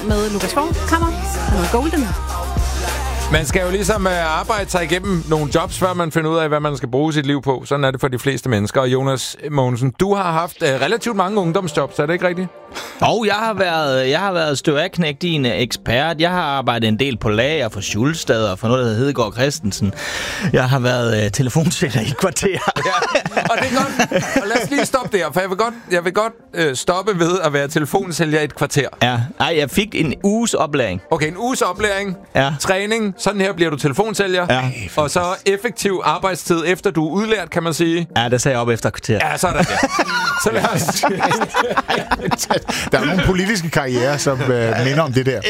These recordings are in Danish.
med Lukas Forkammer og noget Golden. Man skal jo ligesom arbejde sig igennem nogle jobs, før man finder ud af, hvad man skal bruge sit liv på. Sådan er det for de fleste mennesker. Og Jonas Mogensen, du har haft relativt mange ungdomsjobs, er det ikke rigtigt? Og jeg har været støvaknægt i en ekspert. Jeg har arbejdet en del på lager for Schulstad og for noget, der hedder Hedegaard Christensen. Jeg har været telefonsælger i et kvarter. Ja, og det er godt. Og lad os lige stoppe der, for jeg vil godt stoppe ved at være telefonsælger i et kvarter. Ja, nej, jeg fik en uges oplæring. Okay, en uges oplæring, ja. Træning, sådan her bliver du telefonsælger. Ja. Og så effektiv arbejdstid efter du er udlært, kan man sige. Ja, det sagde jeg op efter et kvarter. Ja, sådan der. Så lad os... Der er nogle politiske karrierer, som minder om det der.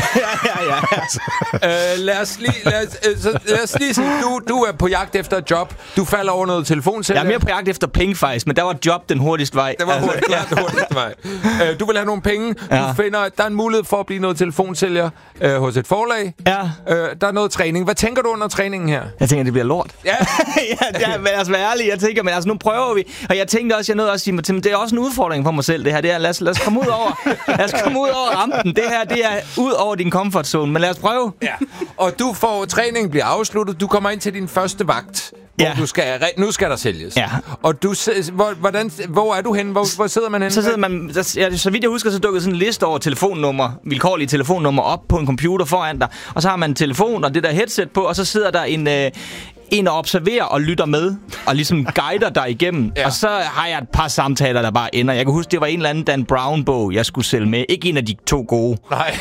Ja. Lad os lige sige, du er på jagt efter et job. Du falder over noget telefonsælger. Jeg er mere på jagt efter penge, faktisk, men der var job den hurtigste vej. Det var den hurtigste vej. Du vil have nogle penge. Ja. Du finder, der er en mulighed for at blive noget telefonsælger hos et forlag. Ja. Der er noget træning. Hvad tænker du under træningen her? Jeg tænker, det bliver lort. Ja. Men altså, vær ærlig. Jeg tænker, men altså, nu prøver vi. Og jeg tænkte også, jeg nåede også at sige mig til, det er også en udfordring for mig selv, det her. Det er, lad os komme ud over rampen. Det her, det er ud over din comfort zone. Men lad os prøve. Ja. Og du får, træningen bliver afsluttet. Du kommer ind til din første vagt. Hvor nu skal der sælges. Ja. Og du, hvor er du henne? Hvor sidder man henne? Så sidder man, så vidt jeg husker, så dukkede sådan en liste over vilkårlige telefonnummer op på en computer foran dig. Og så har man en telefon og det der headset på, og så sidder der en og observerer og lytter med, og ligesom guider dig igennem. Ja. Og så har jeg et par samtaler, der bare ender. Jeg kan huske, det var en eller anden Dan Brown-bog, jeg skulle sælge med. Ikke en af de to gode. Nej.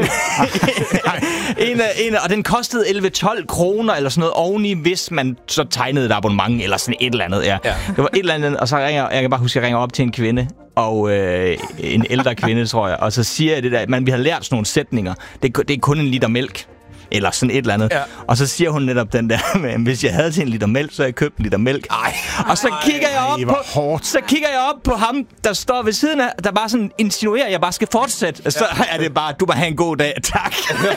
Og den kostede 11-12 kroner eller sådan noget oveni, hvis man så tegnede et abonnement eller sådan et eller andet. Ja. Det var et eller andet, og så jeg kan bare huske, at jeg ringer op til en kvinde, og en ældre kvinde, tror jeg. Og så siger jeg det der, vi har lært sådan nogle sætninger. Det er kun en liter mælk. Eller sådan et eller andet. Ja. Og så siger hun netop den der, hvis jeg havde til en liter mælk, så havde jeg købt en liter mælk. Og så kigger jeg op på ham, der står ved siden af, der bare sådan insinuerer, at jeg bare skal fortsætte. Så er det bare, du må have en god dag. Tak.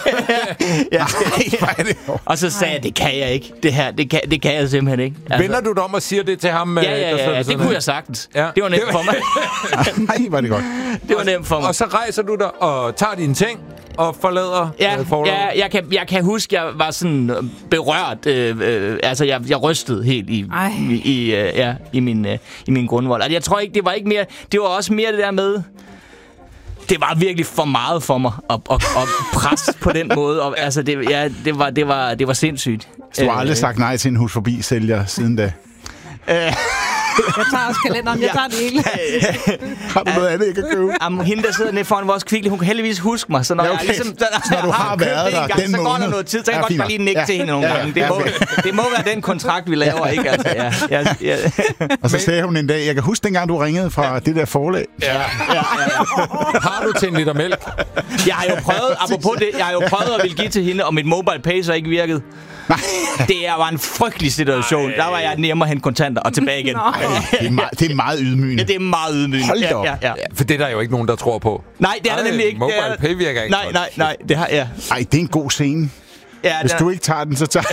Og så sagde jeg, det kan jeg ikke. Det kan jeg simpelthen ikke. Altså, vender du dig om og siger det til ham? Ja, det kunne jeg sagtens. Ja. Det var nemt for mig. Nej, var det godt. Det var nemt for mig. Og så rejser du dig og tager dine ting og forlader forlaget. Jeg kan huske, jeg var sådan berørt. Altså, jeg rystede helt i min grundvold. Altså, jeg tror ikke, det var ikke mere... Det var også mere det der med... Det var virkelig for meget for mig at presse på den måde. Og, altså, det var sindssygt. Så du har aldrig sagt nej til en hus forbi sælger siden da? Jeg tager også kalenderen, jeg tager det hele. Har du noget andet, jeg kan købe? Hende, der sidder nede foran vores Kvickly, hun kan heldigvis huske mig. Så når jeg ligesom, når du har været der den så går der noget tid, så kan jeg godt bare lige nikke til hende nogle gange. Det må være den kontrakt, vi laver, ikke? Altså, Og så sagde hun en dag, jeg kan huske dengang, du ringede fra det der forlag. Ja. Har du til en liter mælk? Jeg har jo prøvet, apropos det, at ville give til hende, og mit mobile pay så ikke virkede. Det var en frygtelig situation. Der var jeg nemmere at hente kontanter og tilbage igen. Det er meget ydmygende. Ja, det er meget ydmygende. Hold da op. Ja. For det er der jo ikke nogen, der tror på. Nej, det er der nemlig ikke. Mobile pay virker ikke. Nej. Det har jeg. Ej, det er en god scene. Ja, hvis du ikke tager den, så tager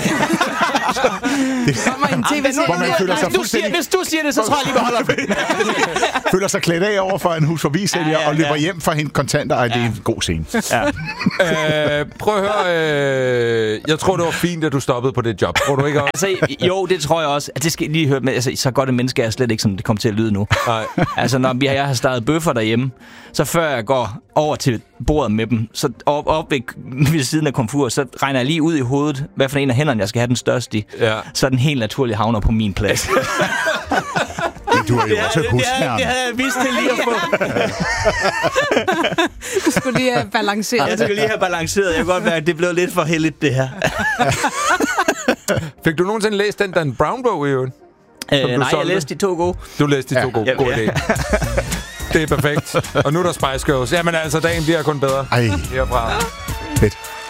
Hvis du siger det, så tror jeg lige, vi holder det. Føler sig klædt af over for en hus forbi sælger og løber hjem for at hente kontanter. Ej, det er en god scene. Ja. Prøv at høre. Jeg tror, det var fint, at du stoppede på det job. Tror du ikke også? Altså, jo, det tror jeg også. Det skal lige høre med. Altså, så godt et menneske er jeg slet ikke, som det kommer til at lyde nu. Nej. Altså, når jeg har startet bøffer derhjemme, så før jeg går over til bordet med dem, så op ved siden af komfur, så regner jeg lige ud i hovedet, hvad for en af hænderne, jeg skal have den største i. Ja. Så den helt naturligt havner på min plads. Du har jo også husket ham. Det havde jeg vist til lige at få. Du skulle lige have balanceret. Jeg skulle lige have balanceret. Jeg kan godt mærke, at det blev lidt for heldigt, det her. Fik du nogensinde læst den Dan Brown-bog i øvrigt? Nej, jeg læste de to gode. Du læste de to gode. God idé. Det er perfekt. Og nu er der Spice Girls. Jamen altså, dagen bliver kun bedre. Ej. Herfra. Fedt.